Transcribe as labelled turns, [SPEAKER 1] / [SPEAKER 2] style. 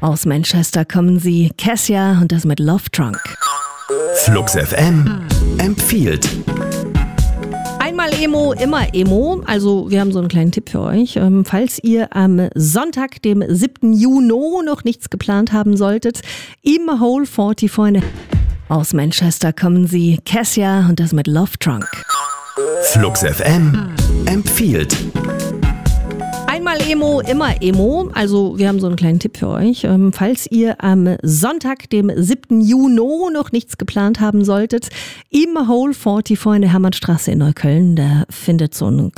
[SPEAKER 1] Aus Manchester kommen sie, Cassia und das mit Love Trunk.
[SPEAKER 2] Flux FM empfiehlt.
[SPEAKER 1] Einmal Emo, immer Emo. Also wir haben so einen kleinen Tipp für euch. Falls ihr am Sonntag, dem 7. Juni, noch nichts geplant haben solltet, im Hole 44 aus Manchester kommen sie, Cassia und das mit Love Trunk.
[SPEAKER 2] Flux FM empfiehlt.
[SPEAKER 1] Einmal Emo, immer Emo. Also wir haben so einen kleinen Tipp für euch. Falls ihr am Sonntag, dem 7. Juni, noch nichts geplant haben solltet, im Hole 44 in der Hermannstraße in Neukölln, da findet so ein